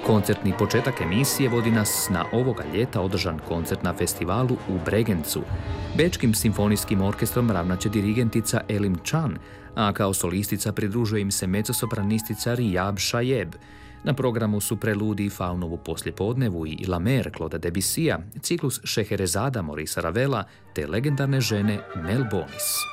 Koncertni početak emisije vodi nas na ovoga ljeta održan koncert na festivalu u Bregencu. Bečkim simfonijskim orkestrom ravnaće dirigentica Elim Chan, a kao solistica pridružuje im se mezzosopranistica Riyab Shayeb. Na programu su preludij Faunovu poslijepodnevu i La Mer Claude'a Debussya, ciklus Šeherezada Maurice Ravela te legendarne žene Mel Bonis.